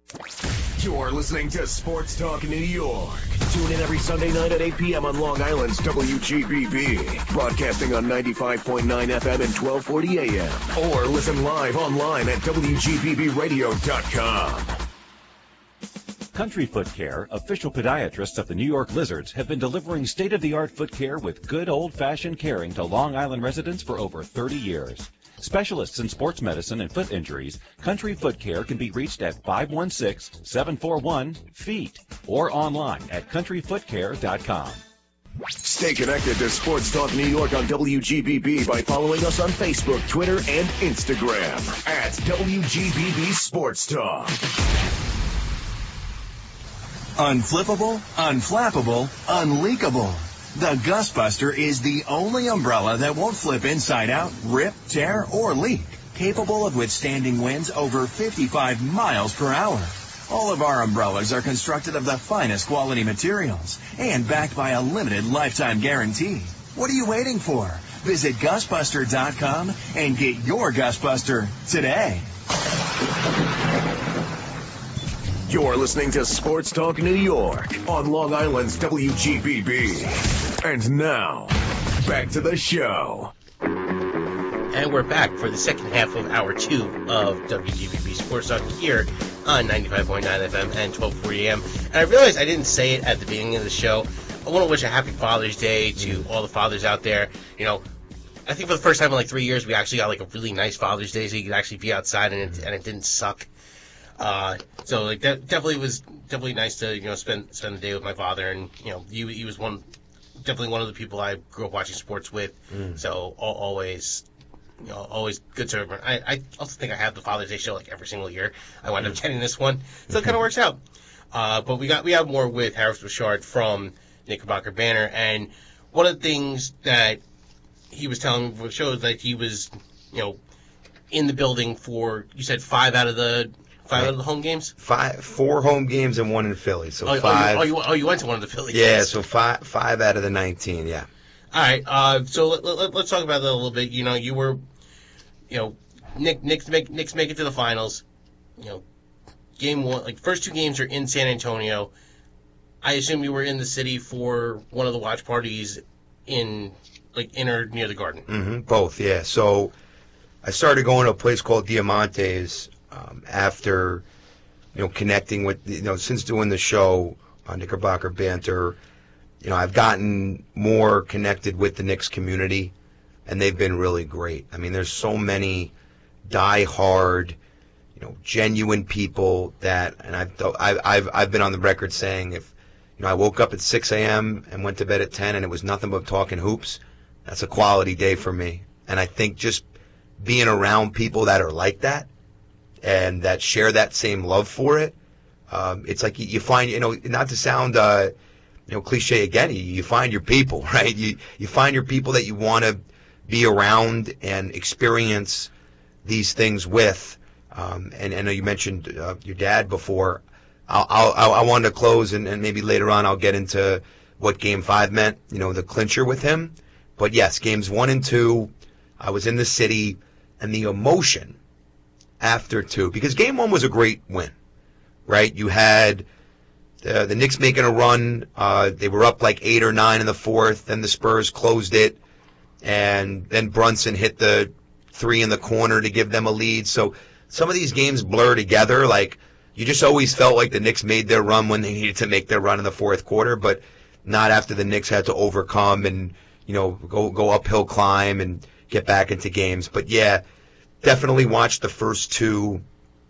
You're listening to Sports Talk New York. Tune in every Sunday night at 8 p.m. on Long Island's WGBB. Broadcasting on 95.9 FM and 1240 AM. Or listen live online at WGBBradio.com. Country Foot Care, official podiatrists of the New York Lizards, have been delivering state-of-the-art foot care with good old-fashioned caring to Long Island residents for over 30 years. Specialists in sports medicine and foot injuries, Country Foot Care can be reached at 516-741-FEET or online at countryfootcare.com. Stay connected to Sports Talk New York on WGBB by following us on Facebook, Twitter, and Instagram at WGBB Sports Talk. Unflippable, unflappable, unleakable. The Gusbuster is the only umbrella that won't flip inside out, rip, tear, or leak. Capable of withstanding winds over 55 miles per hour. All of our umbrellas are constructed of the finest quality materials and backed by a limited lifetime guarantee. What are you waiting for? Visit Gusbuster.com and get your Gusbuster today. You're listening to Sports Talk New York on Long Island's WGBB. And now, back to the show. And we're back for the second half of Hour 2 of WGBB Sports Talk here on 95.9 FM and 1240 AM. And I realized I didn't say it at the beginning of the show. I want to wish a happy Father's Day to all the fathers out there. You know, I think for the first time in like 3 years, we actually got like a really nice Father's Day, so you could actually be outside and it didn't suck. So like that definitely was nice to spend the day with my father, and he was definitely one of the people I grew up watching sports with. So always good to remember. I also think I have the Father's Day show like every single year. I wind up getting this one, so it kind of works out. But we have more with Harris Bouchard from Knickerbocker Banner, and one of the things that he was telling me before the show is that he was in the building for, you said, five out of the home games? 4 home games and 1 in Philly. So 5. You went to one of the Philly games. Yeah, so 5 out of the 19, yeah. All right, so let's talk about that a little bit. You were, Knicks make it to the finals. Game 1, like first 2 games are in San Antonio. I assume you were in the city for one of the watch parties in or near the Garden. Mm-hmm, both, yeah. So I started going to a place called Diamante's after, connecting with, since doing the show on Knickerbocker Banter, I've gotten more connected with the Knicks community, and they've been really great. I mean, there's so many die-hard, genuine people that, and I've been on the record saying if, I woke up at 6 a.m. and went to bed at 10 and it was nothing but talking hoops, that's a quality day for me. And I think just being around people that are like that and that share that same love for it, it's like you find, not to sound, cliche again, you find your people, right? You find your people that you want to be around and experience these things with. And I know you mentioned your dad before. I wanted to close, and maybe later on I'll get into what Game 5 meant, the clincher with him. But yes, Games 1 and 2, I was in the city, and the emotion after 2, because Game 1 was a great win, right? You had the Knicks making a run. They were up like 8 or 9 in the fourth. Then the Spurs closed it, and then Brunson hit the 3 in the corner to give them a lead. So some of these games blur together. Like, you just always felt like the Knicks made their run when they needed to make their run in the fourth quarter, but not after the Knicks had to overcome and, go uphill climb and get back into games. But yeah, definitely watched the first 2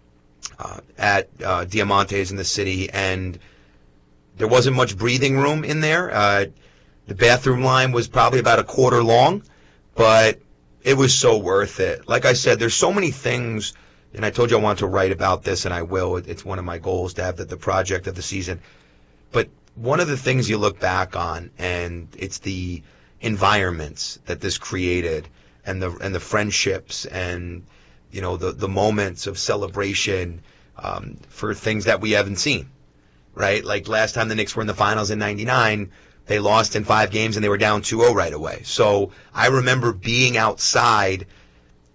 at Diamante's in the city, and there wasn't much breathing room in there. The bathroom line was probably about a quarter long, but it was so worth it. Like I said, there's so many things, and I told you I wanted to write about this, and I will. It's one of my goals to have the project of the season. But one of the things you look back on, and it's the environments that this created, and the friendships, and the moments of celebration for things that we haven't seen, right? Like last time the Knicks were in the finals in '99, they lost in 5 games and they were down 2-0 right away. So I remember being outside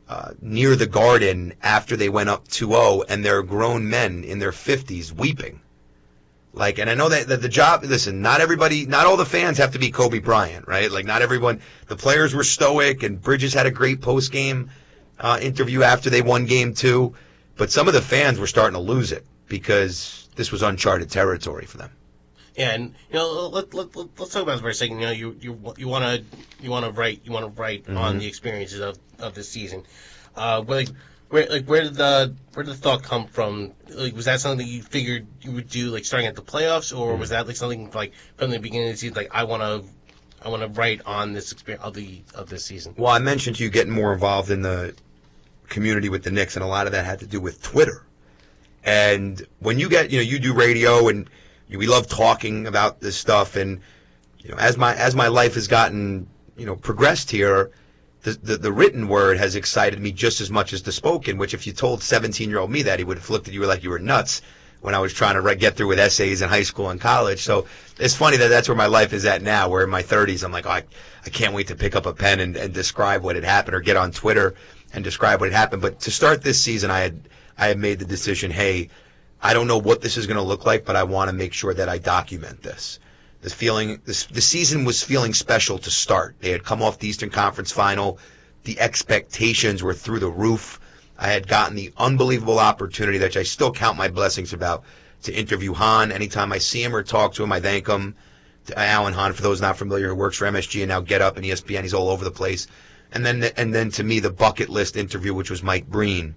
near the Garden after they went up 2-0, and there are grown men in their 50s weeping. Like, and I know that the job, listen, not all the fans have to be Kobe Bryant, right? Like, not everyone, the players were stoic, and Bridges had a great post-game interview after they won Game 2, but some of the fans were starting to lose it because this was uncharted territory for them. Yeah, and let's talk about it for a second. You want to write Mm-hmm. on the experiences of this season. Where did the thought come from? Like, was that something that you figured you would do, like starting at the playoffs, or was that like something like from the beginning of the season, like I want to write on this experience of this season? Well, I mentioned to you getting more involved in the community with the Knicks, and a lot of that had to do with Twitter. And when you get, you do radio, and we love talking about this stuff, and as my life has gotten progressed here, the written word has excited me just as much as the spoken. Which, if you told 17-year-old me that, he would have looked at you like you were nuts when I was trying to get through with essays in high school and college. So it's funny that that's where my life is at now. Where in my 30s, I'm like, I can't wait to pick up a pen and describe what had happened, or get on Twitter and describe what had happened. But to start this season, I had made the decision, hey, I don't know what this is going to look like, but I want to make sure that I document this. The season was feeling special to start. They had come off the Eastern Conference Final. The expectations were through the roof. I had gotten the unbelievable opportunity that I still count my blessings about, to interview Hahn. Anytime I see him or talk to him, I thank him. Alan Hahn, for those not familiar, who works for MSG and now Get Up and ESPN. He's all over the place. And then to me, the bucket list interview, which was Mike Breen.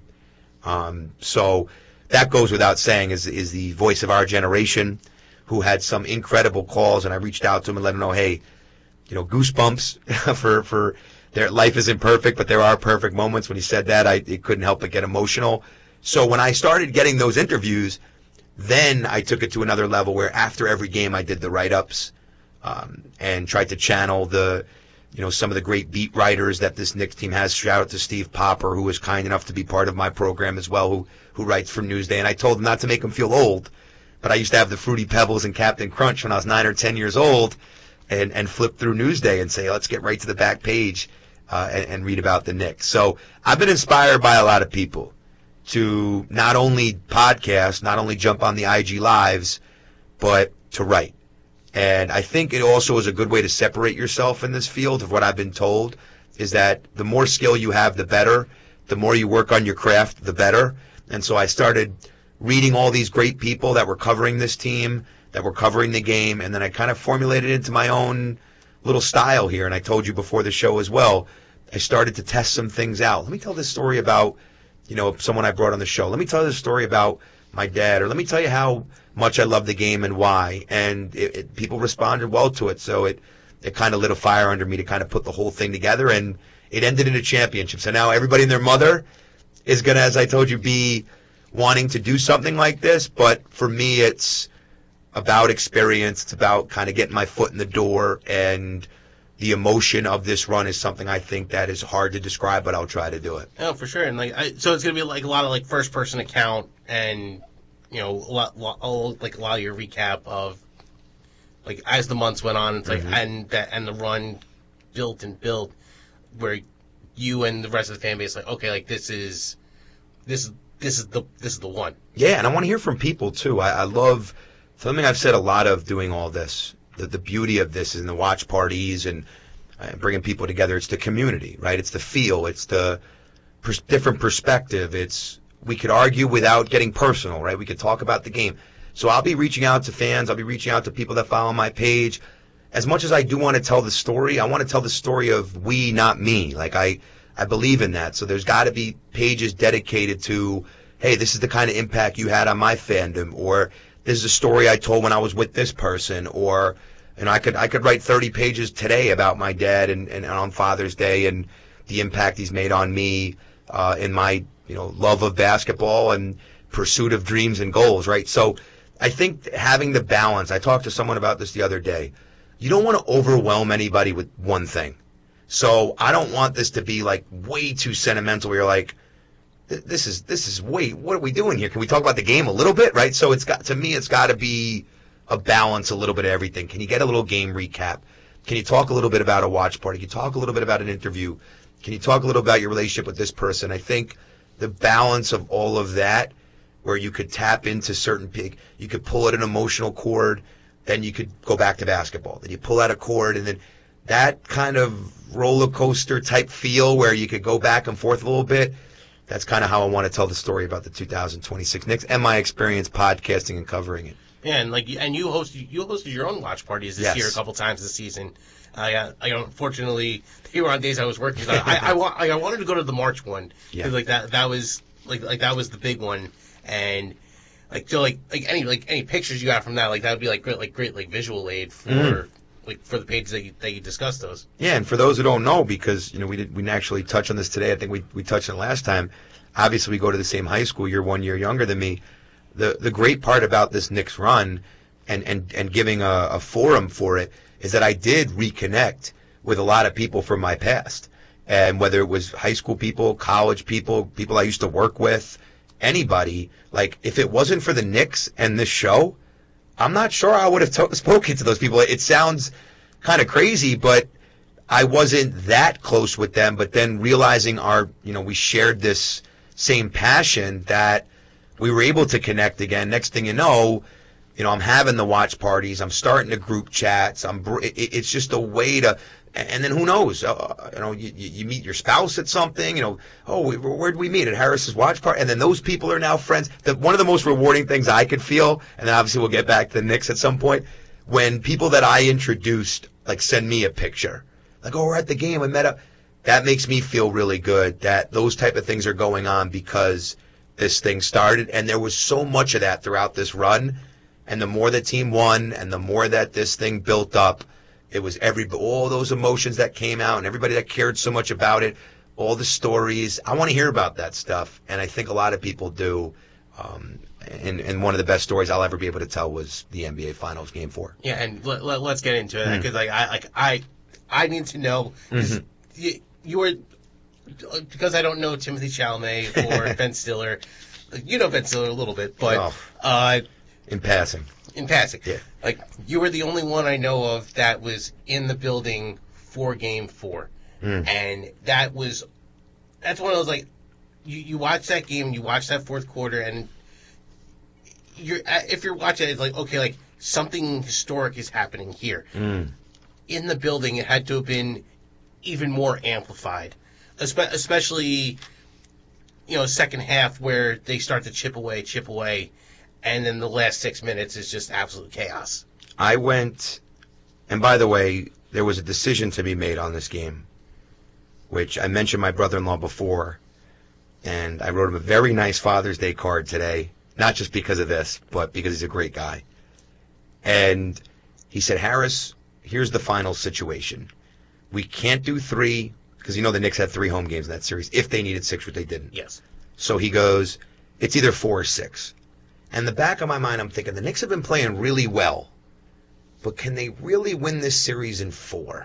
So that goes without saying, is the voice of our generation, who had some incredible calls, and I reached out to him and let him know, hey, goosebumps for their life isn't perfect, but there are perfect moments. When he said that, it couldn't help but get emotional. So when I started getting those interviews, then I took it to another level, where after every game I did the write-ups, and tried to channel some of the great beat writers that this Knicks team has. Shout out to Steve Popper, who was kind enough to be part of my program as well, who writes for Newsday. And I told him not to make him feel old, but I used to have the Fruity Pebbles and Captain Crunch when I was 9 or 10 years old, and flip through Newsday and say, let's get right to the back page and read about the Knicks. So I've been inspired by a lot of people to not only podcast, not only jump on the IG Lives, but to write. And I think it also is a good way to separate yourself in this field. Of what I've been told is that the more skill you have, the better. The more you work on your craft, the better. And so I started reading all these great people that were covering this team, that were covering the game, and then I kind of formulated it into my own little style here. And I told you before the show as well, I started to test some things out. Let me tell this story about, someone I brought on the show. Let me tell this story about my dad, or let me tell you how much I love the game and why. And people responded well to it, so it kind of lit a fire under me to kind of put the whole thing together, and it ended in a championship. So now everybody and their mother is going to, as I told you, be wanting to do something like this. But for me, it's about experience. It's about kind of getting my foot in the door, and the emotion of this run is something I think that is hard to describe, but I'll try to do it. Oh, for sure. And so it's going to be like a lot of like first person account, and a lot of your recap of like as the months went on. It's like and the run built, where you and the rest of the fan base like, okay, like this is the one. Yeah, and I want to hear from people too. I love something I've said a lot of doing all this. The beauty of this is in the watch parties and bringing people together. It's the community, right? It's the feel. It's the different perspective. We could argue without getting personal, right? We could talk about the game. So I'll be reaching out to fans. I'll be reaching out to people that follow my page. As much as I do want to tell the story, I want to tell the story of we, not me. Like I believe in that. So there's got to be pages dedicated to, hey, this is the kind of impact you had on my fandom, or this is a story I told when I was with this person, or I could write 30 pages today about my dad and on Father's Day and the impact he's made on me in my love of basketball and pursuit of dreams and goals, right? So I think having the balance. I talked to someone about this the other day. You don't want to overwhelm anybody with one thing. So I don't want this to be like way too sentimental where you're like, this is what are we doing here? Can we talk about the game a little bit, right? So it's got to be a balance, a little bit of everything. Can you get a little game recap? Can you talk a little bit about a watch party? Can you talk a little bit about an interview? Can you talk a little about your relationship with this person? I think the balance of all of that, where you could tap into certain you could pull at an emotional cord, then you could go back to basketball. Then you pull out a cord, and then that kind of roller coaster type feel where you could go back and forth a little bit. That's kind of how I want to tell the story about the 2026 Knicks and my experience podcasting and covering it. Yeah, and you hosted your own watch parties this year a couple times this season. I unfortunately they were on days I was working. I wanted to go to the March one because that was the big one, and any pictures you got from that, that would be great visual aid for for the pages that you discussed those. Yeah, and for those who don't know, because we didn't actually touch on this today. I think we touched on it last time. Obviously, we go to the same high school. You're 1 year younger than me. The great part about this Knicks run and giving a forum for it is that I did reconnect with a lot of people from my past. And whether it was high school people, college people I used to work with, anybody, if it wasn't for the Knicks and this show, I'm not sure I would have spoken to those people. It sounds kind of crazy, but I wasn't that close with them. But then realizing we shared this same passion that we were able to connect again. Next thing you know, I'm having the watch parties. I'm starting the group chats. It's just a way to, and then who knows? You meet your spouse at something. Where'd we meet? At Harris's watch party. And then those people are now friends. One of the most rewarding things I could feel, and then obviously we'll get back to the Knicks at some point, when people that I introduced send me a picture, we're at the game, I met up. That makes me feel really good that those type of things are going on because this thing started, and there was so much of that throughout this run. And the more the team won, and the more that this thing built up, it was all those emotions that came out, and everybody that cared so much about it, all the stories. I want to hear about that stuff, and I think a lot of people do. And one of the best stories I'll ever be able to tell was the NBA Finals Game 4. Yeah, and let's get into it because I need to know. You were, because I don't know Timothy Chalamet or Ben Stiller. You know Ben Stiller a little bit, but in passing. Yeah. You were the only one I know of that was in the building for Game 4, and that's one of those you watch that game, you watch that fourth quarter, and if you're watching it, it's okay, something historic is happening here. In the building, it had to have been even more amplified, especially second half where they start to chip away, and then the last 6 minutes is just absolute chaos. I went, and by the way, there was a decision to be made on this game, which I mentioned my brother-in-law before, and I wrote him a very nice Father's Day card today, not just because of this, but because he's a great guy. And he said, Harris, here's the final situation. We can't do 3, because the Knicks had 3 home games in that series, if they needed 6, which they didn't. Yes. So he goes, it's either 4 or 6. And in the back of my mind, I'm thinking, the Knicks have been playing really well, but can they really win this series in 4?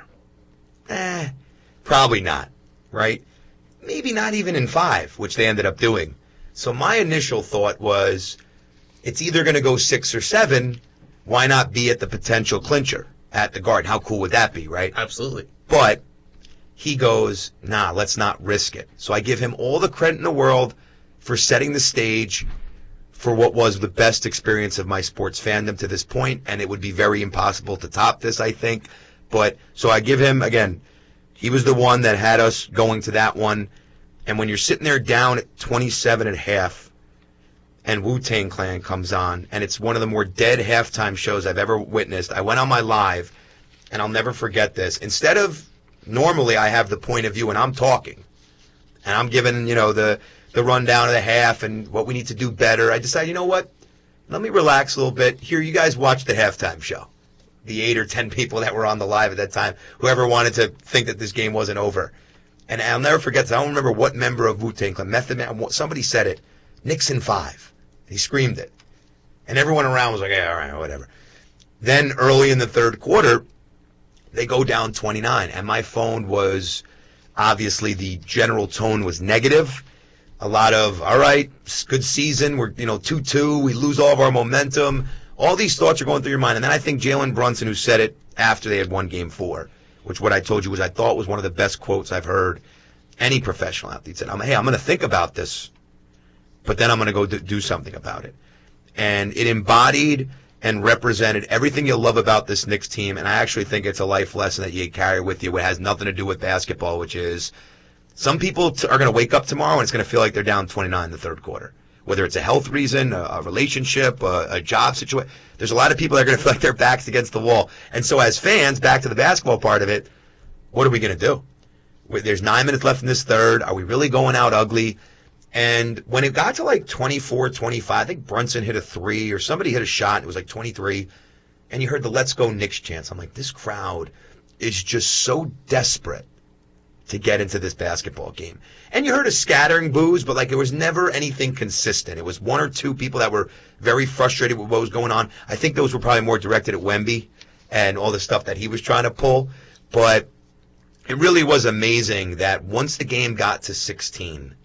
Probably not, right? Maybe not even in 5, which they ended up doing. So my initial thought was, it's either going to go 6 or 7. Why not be at the potential clincher at the Garden? How cool would that be, right? Absolutely. But he goes, nah, let's not risk it. So I give him all the credit in the world for setting the stage for what was the best experience of my sports fandom to this point, and it would be very impossible to top this, I think. But so I give him, again, he was the one that had us going to that one. And when you're sitting there down at 27 at half, and Wu-Tang Clan comes on, and it's one of the more dead halftime shows I've ever witnessed. I went on my live, and I'll never forget this. Instead of, normally I have the point of view and I'm talking, and I'm giving, the rundown of the half and what we need to do better. I decided, you know what? Let me relax a little bit. Here, you guys watch the halftime show. The 8 or 10 people that were on the live at that time, whoever wanted to think that this game wasn't over. And I'll never forget this. I don't remember what member of Wu-Tang Clan, Method Man, somebody said it. Knicks in 5. He screamed it. And everyone around was like, yeah, all right, whatever. Then early in the third quarter, they go down 29. And my phone was, obviously the general tone was negative. A lot of, all right, good season. We're, 2-2. We lose all of our momentum. All these thoughts are going through your mind. And then I think Jalen Brunson, who said it after they had won Game 4, which what I told you was I thought was one of the best quotes I've heard Any professional athlete said, hey, I'm going to think about this, but then I'm going to go do something about it. And it embodied and represented everything you love about this Knicks team, and I actually think it's a life lesson that you carry with you. It has nothing to do with basketball, which is some people are going to wake up tomorrow and it's going to feel like they're down 29 in the third quarter. Whether it's a health reason, a relationship, a job situation. There's a lot of people that are going to feel like their back's against the wall. And so as fans, back to the basketball part of it, what are we going to do? There's 9 minutes left in this third. Are we really going out ugly? And when it got to like 24, 25, I think Brunson hit a 3 or somebody hit a shot. And it was like 23. And you heard the Let's Go Knicks chants. I'm like, this crowd is just so desperate to get into this basketball game. And you heard a scattering boos, but like it was never anything consistent. It was one or two people that were very frustrated with what was going on. I think those were probably more directed at Wemby and all the stuff that he was trying to pull. But it really was amazing that once the game got to 16,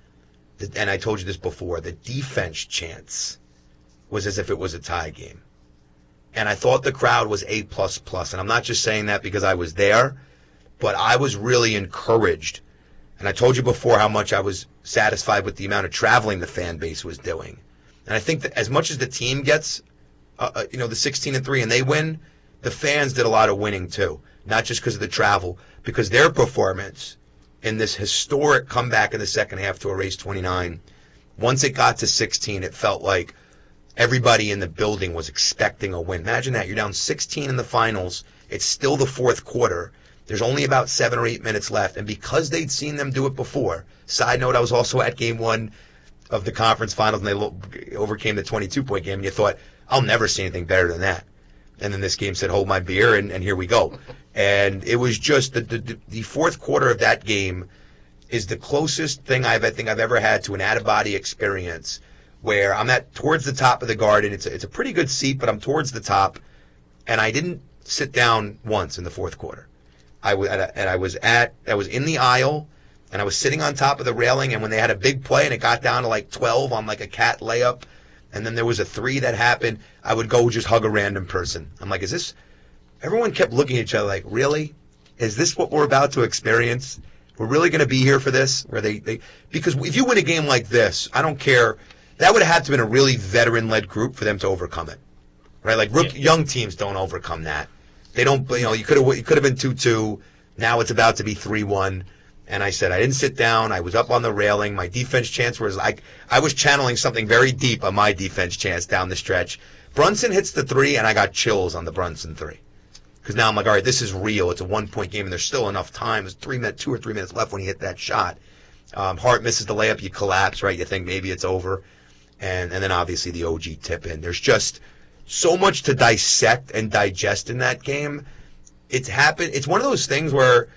and I told you this before, the defense chants was as if it was a tie game. And I thought the crowd was A++. And I'm not just saying that because I was there, but I was really encouraged. And I told you before how much I was satisfied with the amount of traveling the fan base was doing. And I think that as much as the team gets, the 16-3 and they win, the fans did a lot of winning too. Not just because of the travel, because their performance in this historic comeback in the second half to erase 29, once it got to 16, it felt like everybody in the building was expecting a win. Imagine that. You're down 16 in the finals. It's still the fourth quarter. There's only about 7 or 8 minutes left. And because they'd seen them do it before, side note, I was also at game 1 of the conference finals, and they overcame the 22-point game, and you thought, I'll never see anything better than that. And then this game said, hold my beer, and here we go. And it was just the fourth quarter of that game is the closest thing I think I've ever had to an out-of-body experience where I'm towards the top of the Garden. It's a pretty good seat, but I'm towards the top, and I didn't sit down once in the fourth quarter. I was in the aisle, and I was sitting on top of the railing, and when they had a big play and it got down to like 12 on like a cat layup, and then there was a 3 that happened, I would go just hug a random person. I'm like, is this? Everyone kept looking at each other like, really? Is this what we're about to experience? We're really going to be here for this? Where because if you win a game like this, I don't care. That would have had to have been a really veteran-led group for them to overcome it, right? Like young teams don't overcome that. They don't. You could have been 2-2. Now it's about to be 3-1. And I said I didn't sit down. I was up on the railing. My defense chants was like I was channeling something very deep on my defense chants down the stretch. Brunson hits the 3, and I got chills on the Brunson 3. Because now I'm like, all right, this is real. It's a 1-point game, and there's still enough time. There's 2 or 3 minutes left when he hit that shot. Hart misses the layup. You collapse, right? You think maybe it's over. And then obviously the OG tip in. There's just so much to dissect and digest in that game. It's happened. It's one of those things where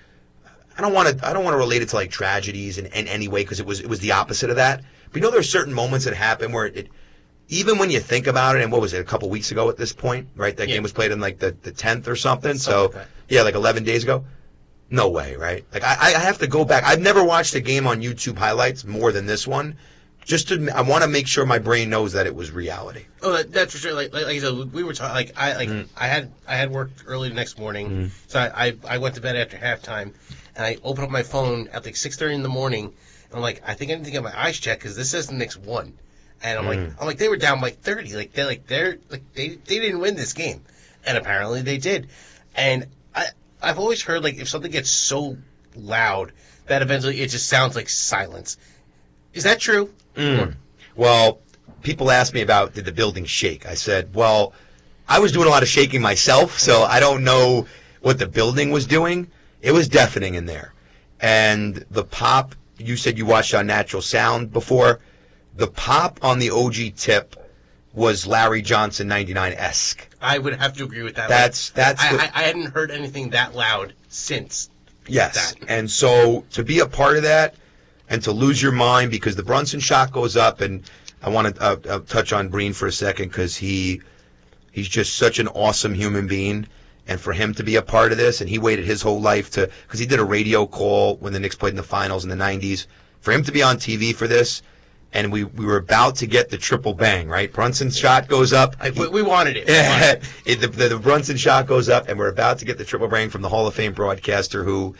I don't want to relate it to like tragedies in any way because it was the opposite of that. But there are certain moments that happen where even when you think about it, and what was it, a couple weeks ago at this point, right? That game was played in like the 10th or something. So like 11 days ago. No way, right? Like I have to go back. I've never watched a game on YouTube highlights more than this one. I want to make sure my brain knows that it was reality. Oh, that's for sure. Like I said, we were talking. I had worked early the next morning, so I went to bed after halftime, and I opened up my phone at like 6:30 in the morning, and I'm like, I think I need to get my eyes checked because this says the Knicks won, and I'm like they were down like 30, they didn't win this game, and apparently they did, and I've always heard like if something gets so loud that eventually it just sounds like silence. Is that true? Well, people ask me about did the building shake. I said, well, I was doing a lot of shaking myself, so I don't know what the building was doing. It was deafening in there. And the pop, you said you watched on Natural Sound before. The pop on the OG tip was Larry Johnson 99-esque. I would have to agree with that. I hadn't heard anything that loud since. Yes, and so to be a part of that, and to lose your mind because the Brunson shot goes up, and I want to touch on Breen for a second because he's just such an awesome human being, and for him to be a part of this, and he waited his whole life because he did a radio call when the Knicks played in the finals in the 90s, for him to be on TV for this, and we were about to get the triple bang, right? Brunson's shot goes up. We wanted it. The Brunson shot goes up, and we're about to get the triple bang from the Hall of Fame broadcaster who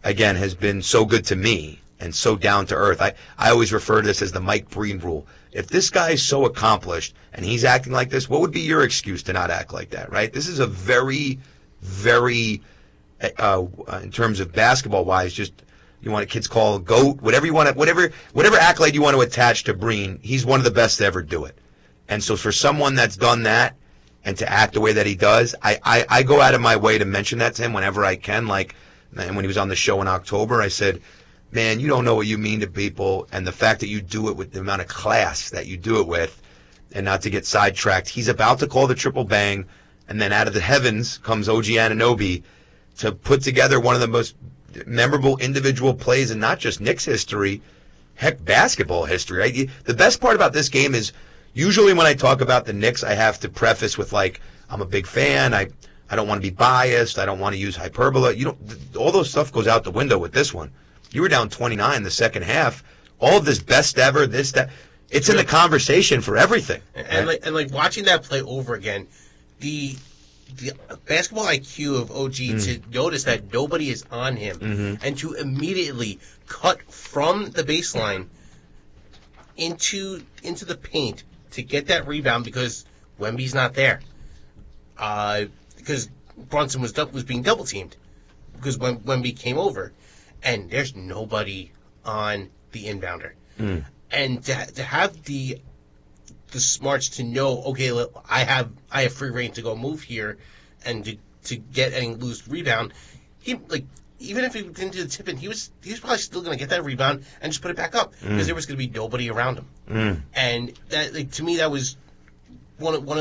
again, has been so good to me and so down to earth. I always refer to this as the Mike Breen rule. If this guy is so accomplished and he's acting like this, what would be your excuse to not act like that, right? This is a very, very, in terms of basketball-wise, just you want a kid's call GOAT, whatever you want to, whatever accolade you want to attach to Breen, he's one of the best to ever do it. And so for someone that's done that and to act the way that he does, I go out of my way to mention that to him whenever I can. Like, and when he was on the show in October, I said, man, you don't know what you mean to people, and the fact that you do it with the amount of class that you do it with, and not to get sidetracked, he's about to call the triple bang, and then out of the heavens comes OG Anunoby to put together one of the most memorable individual plays in not just Knicks history, heck, basketball history. Right? The best part about this game is usually when I talk about the Knicks, I have to preface with, like, I'm a big fan, I don't want to be biased, I don't want to use hyperbole. All those stuff goes out the window with this one. You were down 29 the second half. All of this best ever, this, that. It's in the conversation for everything. And like watching that play over again, the basketball IQ of OG to notice that nobody is on him and to immediately cut from the baseline into the paint to get that rebound because Wemby's not there. Because Brunson was being double teamed because when Wemby came over. And there's nobody on the inbounder. And to have the smarts to know, okay, I have free reign to go move here and to get any loose rebound. He, like, even if he didn't do the tip in, he was probably still going to get that rebound and just put it back up because there was going to be nobody around him. And that, like, to me, that was one of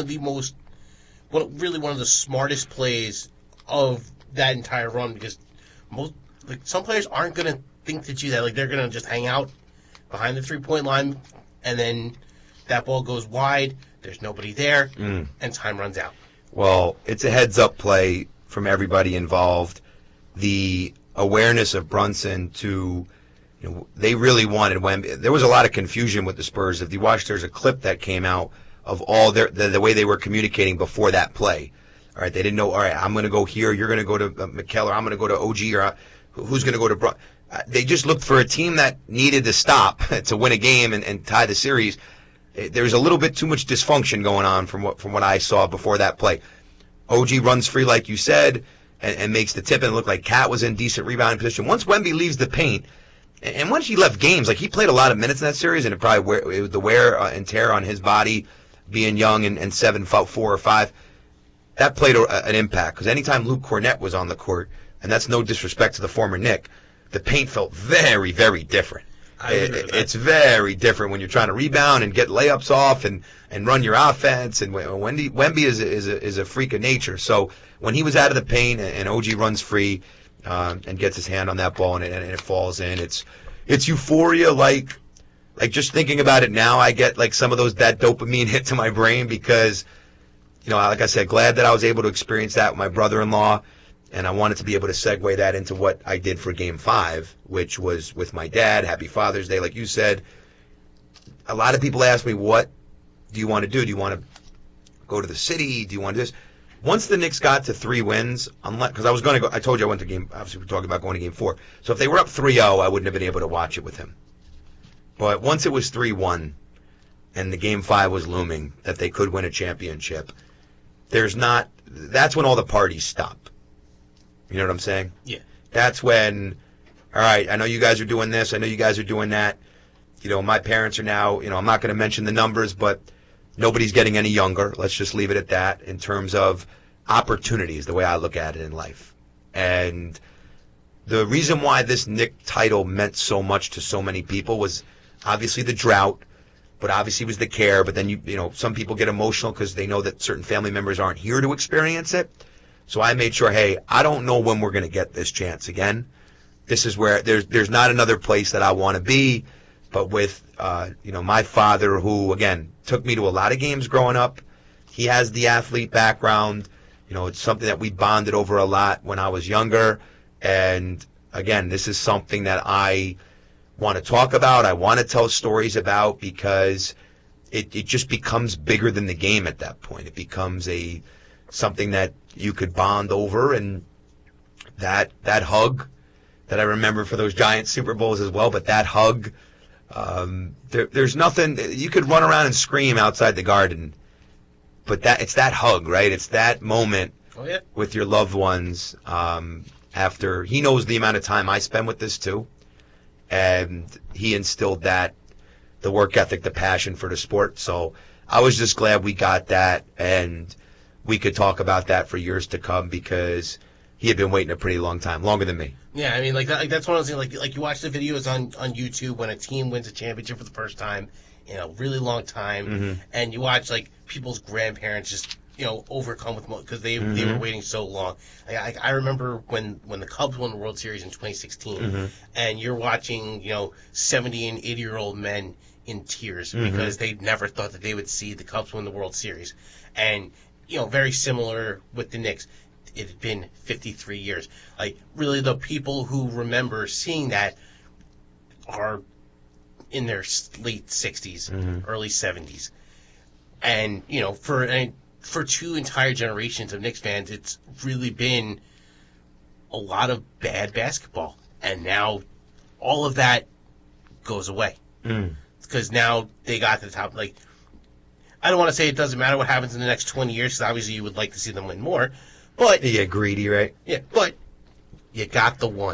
the smartest plays of that entire run because some players aren't going to think to do that. Like, they're going to just hang out behind the three-point line, and then that ball goes wide, there's nobody there, and time runs out. Well, it's a heads-up play from everybody involved. The awareness of Brunson to, they really wanted Wemby. There was a lot of confusion with the Spurs. If you watch, there's a clip that came out of all the way they were communicating before that play. All right, they didn't know, all right, I'm going to go here, you're going to go to McKellar, I'm going to go to OG, or who's going to go to Brunson. They just looked for a team that needed to stop to win a game and tie the series. There's a little bit too much dysfunction going on from what I saw before that play. OG runs free, like you said, and makes the tip, and it looked like Cat was in decent rebounding position. Once Wemby leaves the paint, and once he left games, like he played a lot of minutes in that series, and it was the wear and tear on his body, being young and 7'4" or 5, that played an impact. Because anytime Luke Cornett was on the court, and that's no disrespect to the former Knick, the paint felt very, very different. It's very different when you're trying to rebound and get layups off and run your offense. And Wemby is a freak of nature. So when he was out of the paint and OG runs free and gets his hand on that ball and it falls in, it's euphoria. Like just thinking about it now, I get like some of that dopamine hit to my brain because, like I said, glad that I was able to experience that with my brother-in-law. And I wanted to be able to segue that into what I did for Game 5, which was with my dad. Happy Father's Day, like you said. A lot of people ask me, what do you want to do? Do you want to go to the city? Do you want to do this? Once the Knicks got to 3 wins, because I was going to go, I told you I went to obviously we're talking about going to Game 4. So if they were up 3-0, I wouldn't have been able to watch it with him. But once it was 3-1 and the Game 5 was looming, that they could win a championship, that's when all the parties stop. You know what I'm saying? Yeah. That's when, all right, I know you guys are doing this. I know you guys are doing that. My parents are now, I'm not going to mention the numbers, but nobody's getting any younger. Let's just leave it at that in terms of opportunities, the way I look at it in life. And the reason why this Knick title meant so much to so many people was obviously the drought, but obviously was the care. But then, some people get emotional because they know that certain family members aren't here to experience it. So I made sure, hey, I don't know when we're going to get this chance again. This is where there's not another place that I want to be. But with, my father, who, again, took me to a lot of games growing up. He has the athlete background. It's something that we bonded over a lot when I was younger. And, again, this is something that I want to talk about. I want to tell stories about because it just becomes bigger than the game at that point. It becomes something that you could bond over, and that hug, that I remember for those Giants Super Bowls as well. But that hug, there's nothing. You could run around and scream outside the Garden, but it's that hug, right? It's that moment with your loved ones. After he knows the amount of time I spend with this too, and he instilled that, the work ethic, the passion for the sport. So I was just glad we got that, and we could talk about that for years to come, because he had been waiting a pretty long time, longer than me. Yeah, I mean, that's one of those things. Like you watch the videos on YouTube when a team wins a championship for the first time in a really long time, and you watch like people's grandparents just overcome with because they were waiting so long. I remember when the Cubs won the World Series in 2016, and you're watching 70 and 80-year-old men in tears because they never thought that they would see the Cubs win the World Series, and very similar with the Knicks. It had been 53 years. Like, really, the people who remember seeing that are in their late 60s, early 70s. And, for two entire generations of Knicks fans, it's really been a lot of bad basketball. And now all of that goes away. Because now they got to the top. Like, I don't want to say it doesn't matter what happens in the next 20 years, because obviously you would like to see them win more. But you get greedy, right? Yeah, but you got the one.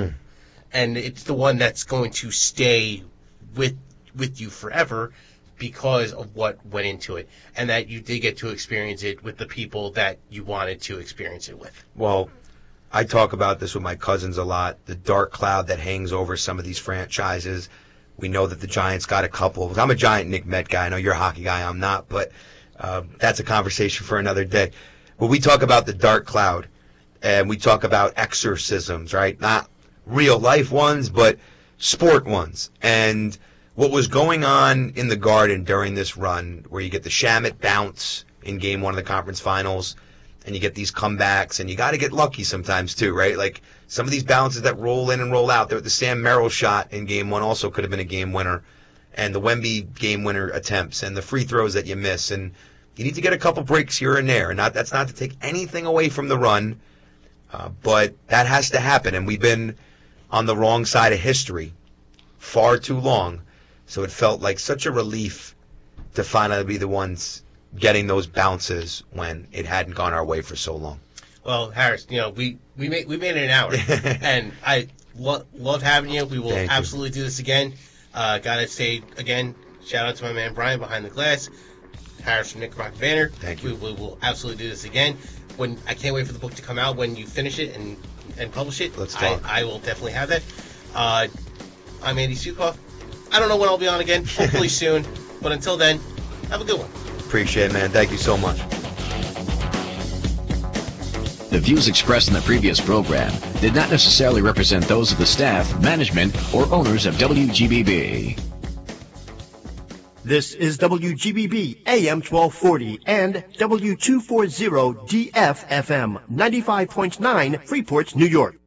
And it's the one that's going to stay with you forever because of what went into it. And that you did get to experience it with the people that you wanted to experience it with. Well, I talk about this with my cousins a lot, the dark cloud that hangs over some of these franchises. We know that the Giants got a couple. I'm a giant Nick Met guy. I know you're a hockey guy. I'm not, but that's a conversation for another day. But we talk about the dark cloud, and we talk about exorcisms, right? Not real life ones, but sport ones. And what was going on in the Garden during this run, where you get the Shamet bounce in Game 1 of the conference finals, and you get these comebacks, and you got to get lucky sometimes too, right? Like some of these bounces that roll in and roll out. The Sam Merrill shot in Game 1 also could have been a game winner, and the Wemby game winner attempts, and the free throws that you miss, and you need to get a couple breaks here and there. And that's not to take anything away from the run, but that has to happen. And we've been on the wrong side of history far too long. So it felt like such a relief to finally be the ones getting those bounces when it hadn't gone our way for so long. Well, Harris, we made it an hour, and I love having you. We will absolutely do this again. Gotta say again, shout out to my man Brian behind the glass. Harris from Knickerbocker Banner. Thank you. We will absolutely do this again. I can't wait for the book to come out when you finish it and publish it. Let's talk. I will definitely have that. I'm Andy Sukoff. I don't know when I'll be on again. Hopefully soon. But until then, have a good one. Appreciate it, man. Thank you so much. The views expressed in the previous program did not necessarily represent those of the staff, management, or owners of WGBB. This is WGBB AM 1240 and W240 DF-FM 95.9 Freeport, New York.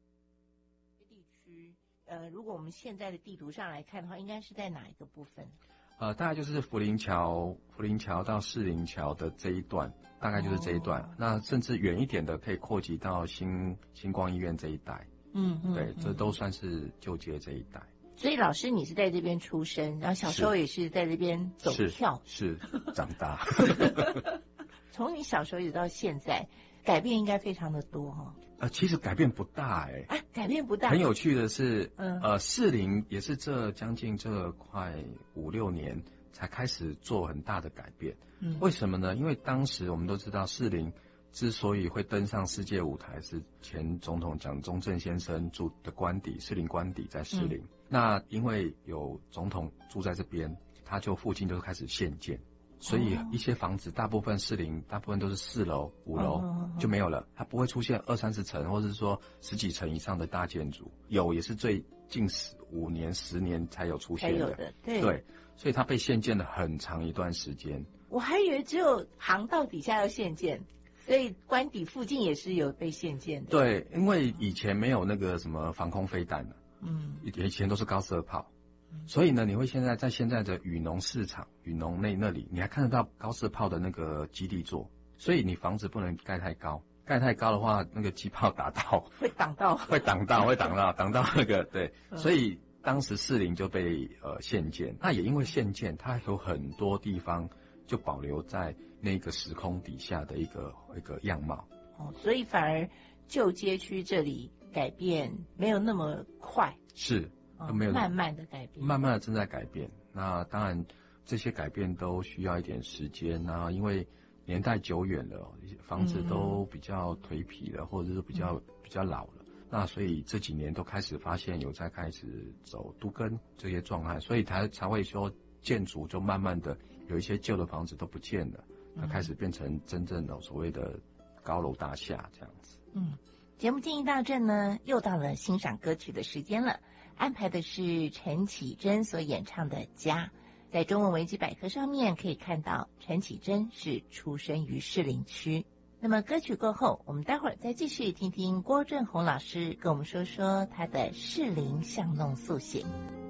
如果我们现在的地图上来看的话，应该是在哪一个部分？ 大概就是福林桥到士林桥的这一段，大概就是这一段。那甚至远一点的，可以扩及到星光医院这一带。对，这都算是旧街这一带。 所以老师，你是在这边出生，然后小时候也是在这边走跳， 是长大。 从你小时候一直到现在，改变应该非常的多哈。 其实改变不大改变不大。 很有趣的是，士林也是将近快5-6年才开始做很大的改变。为什么呢？因为当时我们都知道，士林之所以会登上世界舞台，是前总统蒋中正先生住的官邸，士林官邸在士林。那因为有总统住在这边，他就附近就开始限建。所以一些房子大部分士林大部分都是4楼5楼就没有了，它不会出现20-30层或者是说10几层以上的大建筑，有也是最近5年10年才有出现的。对，所以它被限建了很长一段时间。 我还以为只有航道底下要限建，所以官邸附近也是有被限建的。 对，因为以前没有那个什么防空飞弹以前都是高射炮。所以呢，你会现在的雨农市场、雨农那里，你还看得到高射炮的那个基地座。所以你房子不能盖太高， 盖太高的话，那个机炮打到会挡到那个对，所以当时士林就被限建。那也因为限建，它有很多地方就保留在那个时空底下的一个样貌。 所以反而旧街区这里改变没有那么快， 是没有慢慢的改变， 慢慢的正在改变。那当然这些改变都需要一点时间啊，因为年代久远了，房子都比较颓圮了，或者是比较老了。那所以这几年都开始发现有在开始走都更这些状态，所以才会说建筑就慢慢的有一些旧的房子都不见了，它开始变成真正的所谓的高楼大厦这样子。 节目进行到这呢，又到了欣赏歌曲的时间了，安排的是陈绮贞所演唱的《家》。在中文维基百科上面可以看到，陈绮贞是出生于士林区。那么歌曲过后，我们待会儿再继续听听郭正宏老师跟我们说说他的士林巷弄速写。